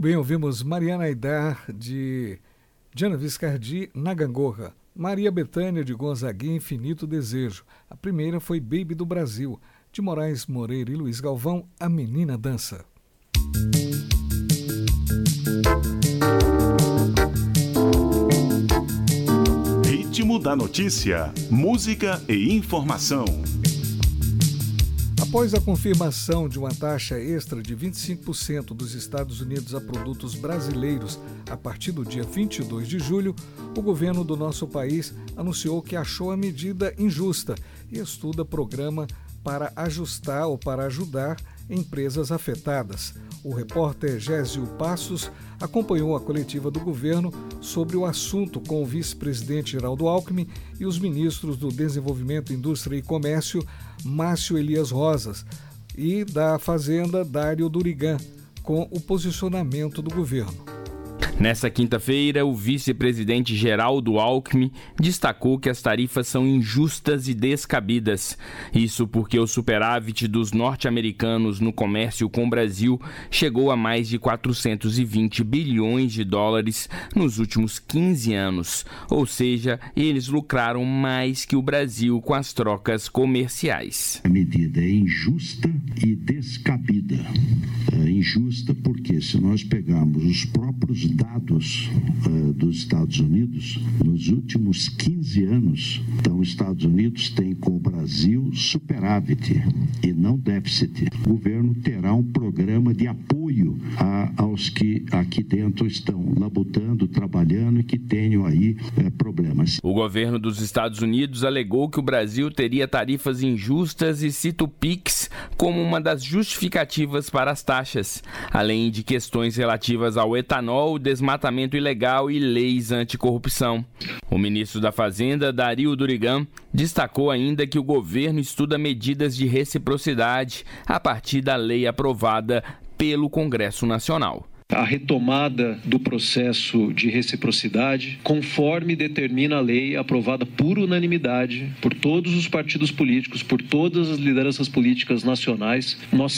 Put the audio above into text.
bem, ouvimos Mariana Aidar de Diana Viscardi, Na Gangorra. Maria Bethânia de Gonzaguinha, Infinito Desejo. A primeira foi Baby do Brasil, de Moraes Moreira e Luiz Galvão, A Menina Dança. Ritmo da notícia, música e informação. Após a confirmação de uma taxa extra de 25% dos Estados Unidos a produtos brasileiros a partir do dia 22 de julho, o governo do nosso país anunciou que achou a medida injusta e estuda programa para ajustar ou para ajudar empresas afetadas. O repórter Gésio Passos acompanhou a coletiva do governo sobre o assunto com o vice-presidente Geraldo Alckmin e os ministros do Desenvolvimento, Indústria e Comércio, Márcio Elias Rosas, e da Fazenda, Dário Durigan, com o posicionamento do governo. Nessa quinta-feira, o vice-presidente Geraldo Alckmin destacou que as tarifas são injustas e descabidas. Isso porque o superávit dos norte-americanos no comércio com o Brasil chegou a mais de 420 bilhões de dólares nos últimos 15 anos. Ou seja, eles lucraram mais que o Brasil com as trocas comerciais. A medida é injusta e descabida. É injusta porque, se nós pegarmos os próprios dados dos Estados Unidos, nos últimos 15 anos, então os Estados Unidos têm com o Brasil superávit e não déficit. O governo terá um programa de apoio aos que aqui dentro estão labutando, trabalhando e que tenham aí problemas. O governo dos Estados Unidos alegou que o Brasil teria tarifas injustas e cita o PIX como uma das justificativas para as taxas, além de questões relativas ao etanol, desmatamento ilegal e leis anticorrupção. O ministro da Fazenda, Dário Durigan, destacou ainda que o governo estuda medidas de reciprocidade a partir da lei aprovada pelo Congresso Nacional. A retomada do processo de reciprocidade, conforme determina a lei aprovada por unanimidade por todos os partidos políticos, por todas as lideranças políticas nacionais. Nós